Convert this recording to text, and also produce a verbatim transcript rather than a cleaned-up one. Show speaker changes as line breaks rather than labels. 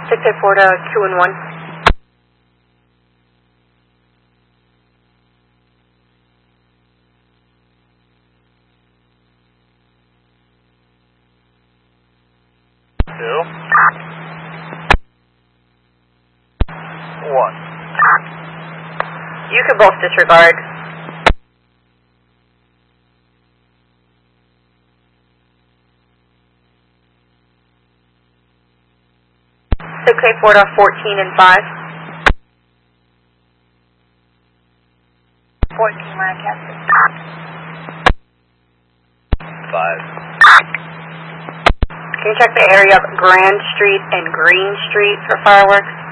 six eight four to two and one.
Two. One.
You can both disregard. six eight four to fourteen and five. fourteen, Lancaster.
Five.
Can you check the area of Grand Street and Green Street for fireworks?